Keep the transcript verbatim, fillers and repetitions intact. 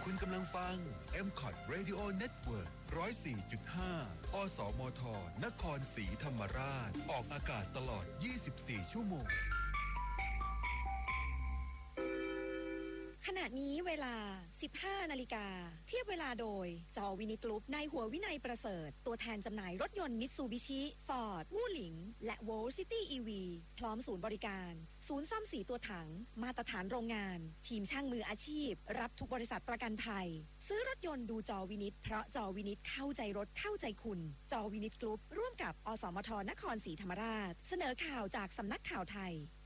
คุณกำลังฟัง เอ็ม คอท Radio Network หนึ่งศูนย์สี่จุดห้า อสมท นครศรีธรรมราชออกอากาศตลอดยี่สิบสี่ชั่วโมงขณะนี้เวลา สิบห้านาฬิกาเทียบเวลาโดยจอวินิตกรุ๊ปนายหัววินัยประเสริฐตัวแทนจำหน่ายรถยนต์มิตซูบิชิฟอร์ดวู่หลิงและโวลซิตี้อีวีพร้อมศูนย์บริการศูนย์ซ่อมสีตัวถังมาตรฐานโรงงานทีมช่างมืออาชีพรับทุกบริษัทประกันภัยซื้อรถยนต์ดูจอวินิตเพราะจอวินิตเข้าใจรถเข้าใจคุณจอวินิตกรุ๊ปร่วมกับอสมทนครศรีธรรมราชเสนอข่าวจากสำนักข่าวไทย